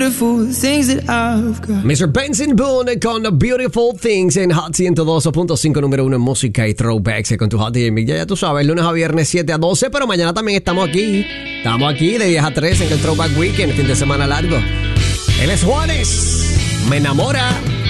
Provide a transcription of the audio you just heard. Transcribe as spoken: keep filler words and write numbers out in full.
mister Benson Boone con Beautiful Things en Hot ciento dos punto cinco, número uno en música y throwbacks con tu Hot D J. Ya, ya tú sabes, lunes a viernes siete a doce, pero mañana también estamos aquí. Estamos aquí de diez a tres en el Throwback Weekend, fin de semana largo. Él es Juanes, me enamora.